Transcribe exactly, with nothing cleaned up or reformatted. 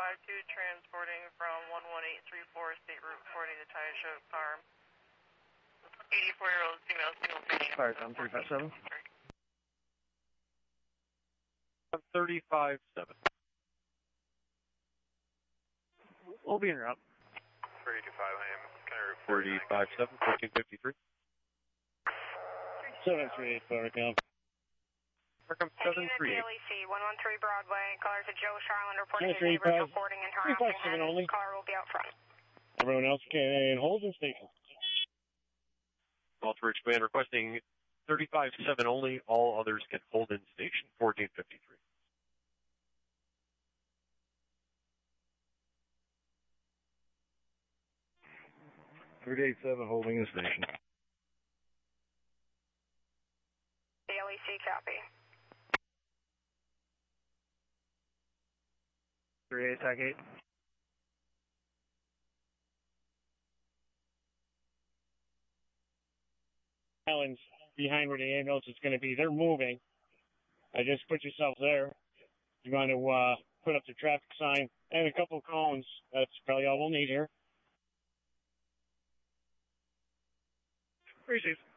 five two, transporting from one one eight three four State Route forty to Tyasha Farm. eighty-four-year-old female, single patient. Fire time, three five seven. thirty-five seven. We'll be in route. thirty-two five, I am kind of thirty-five seven, fourteen fifty-three. seven three eight, fire count. Here comes seven three eight. L E C, one one three Broadway, callers to Joe Charlin reporting his three neighbors five, reporting in three five seven Harlem. only. Car will be out front. Everyone else can hold in station. Walter Ridge Command requesting thirty-five seven only. All others can hold in station. fourteen fifty-three. thirty-eight seven holding in station. The L E C copy. three eight, attack eight. Islands behind where the ambulance is going to be. They're moving. I just put yourself there. You're going to uh, put up the traffic sign and a couple of cones. That's probably all we'll need here. Appreciate it.